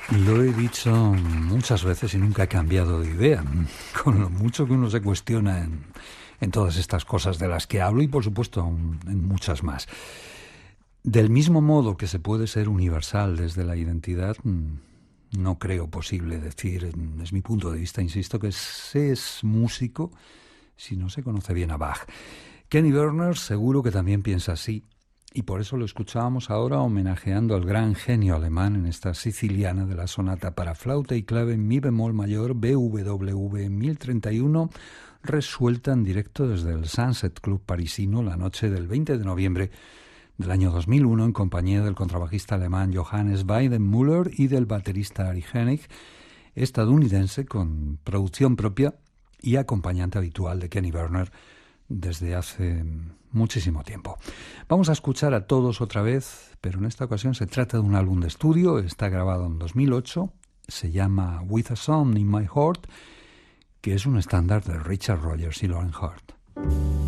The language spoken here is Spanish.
Lo he dicho muchas veces y nunca he cambiado de idea, con lo mucho que uno se cuestiona en todas estas cosas de las que hablo y por supuesto en muchas más. Del mismo modo que se puede ser universal desde la identidad, no creo posible decir, es mi punto de vista, insisto, que se es músico si no se conoce bien a Bach. Kenny Werner seguro que también piensa así, y por eso lo escuchábamos ahora homenajeando al gran genio alemán en esta siciliana de la sonata para flauta y clave en mi bemol mayor BWV 1031, resuelta en directo desde el Sunset Club parisino la noche del 20 de noviembre del año 2001 en compañía del contrabajista alemán Johannes Weidenmüller y del baterista Ari Hennig, estadounidense con producción propia y acompañante habitual de Kenny Werner desde hace muchísimo tiempo. Vamos a escuchar a todos otra vez, pero en esta ocasión se trata de un álbum de estudio, está grabado en 2008, se llama With a Song in My Heart, que es un estándar de Richard Rodgers y Lauren Hart.